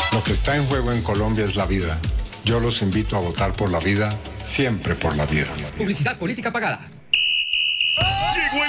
Lo que está en juego en Colombia es la vida. Yo los invito a votar por la vida, siempre por la vida. Publicidad política pagada. Llegó